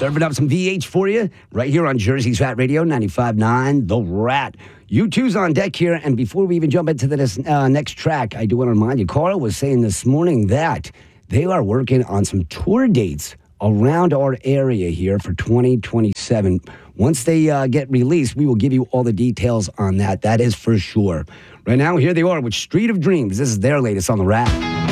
Serving up some VH for you right here on Jersey's Rat Radio 95.9 The Rat. U2's on deck here, and before we even jump into this next track, I do want to remind you, Carl was saying this morning that they are working on some tour dates around our area here for 2027. Once they get released, we will give you all the details on that. That is for sure. Right now, here they are with Street of Dreams. This is their latest on The Rat.